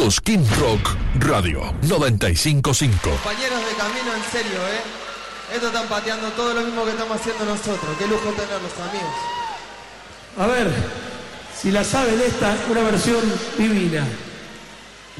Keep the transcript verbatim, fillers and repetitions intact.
Cosquín Rock Radio noventa y cinco punto cinco. Compañeros de camino, en serio, ¿eh? Esto están pateando todo lo mismo que estamos haciendo nosotros. Qué lujo tenerlos, amigos. A ver, si la saben esta, una versión divina.